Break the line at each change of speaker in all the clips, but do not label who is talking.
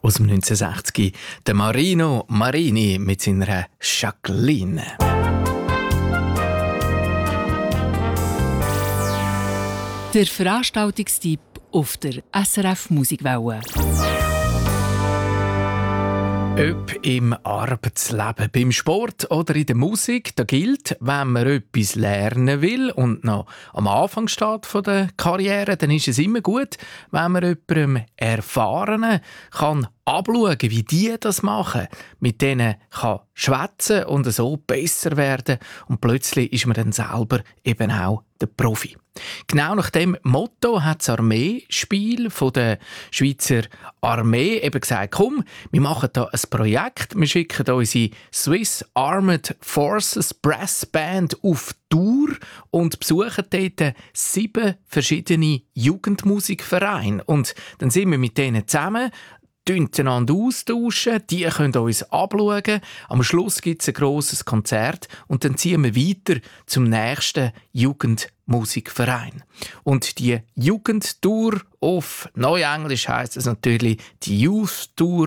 aus dem 1960, der Marino Marini mit seiner Jacqueline.
Der Veranstaltungstipp auf der SRF Musikwelle.
Ob im Arbeitsleben, beim Sport oder in der Musik, da gilt, wenn man etwas lernen will und noch am Anfang steht von der Karriere, dann ist es immer gut, wenn man jemandem Erfahrenen kann abschauen, wie die das machen, mit denen kann schwätzen und so besser werden und plötzlich ist man dann selber eben auch der Profi. Genau nach dem Motto hat das Armeespiel von der Schweizer Armee eben gesagt, komm, wir machen da ein Projekt, wir schicken unsere Swiss Armed Forces Brass Band auf Tour und besuchen dort 7 verschiedene Jugendmusikvereine. Und dann sind wir mit denen zusammen, einander austauschen, die können uns anschauen. Am Schluss gibt es ein grosses Konzert und dann ziehen wir weiter zum nächsten Jugendmusikverein. Und die Jugendtour auf Neuenglisch heisst es natürlich die Youth Tour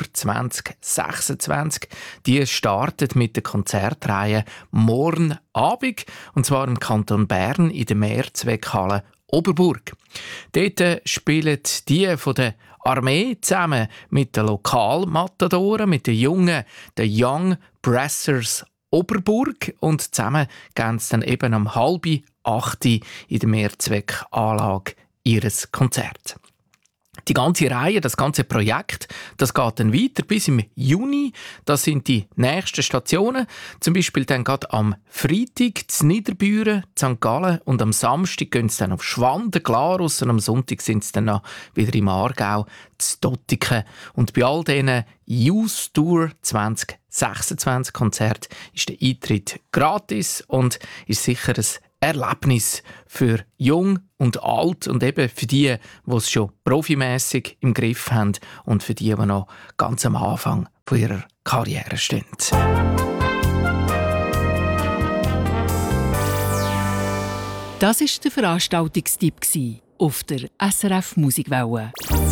2026. Die startet mit der Konzertreihe morgen Abend, und zwar im Kanton Bern in der Mehrzweckhalle Oberburg. Dort spielen die von der Armee zusammen mit den Lokalmatadoren, mit den Jungen, den Young Brassers Oberburg, und zusammen gehen sie dann eben um 7:30 in der Mehrzweckanlage ihres Konzert. Die ganze Reihe, das ganze Projekt, das geht dann weiter bis im Juni. Das sind die nächsten Stationen. Zum Beispiel dann gerade am Freitag in Niederbüren, St. Gallen, und am Samstag gehen sie dann auf Schwanden, Glarus, und am Sonntag sind sie dann noch wieder im Aargau, zu Dottiken. Und bei all diesen Youth Tour 2026 Konzert ist der Eintritt gratis und ist sicher ein Erlebnis für Jung und Alt und eben für die, die es schon profimässig im Griff haben und für die noch ganz am Anfang von ihrer Karriere stehen.
Das war der Veranstaltungstipp auf der SRF Musikwelle.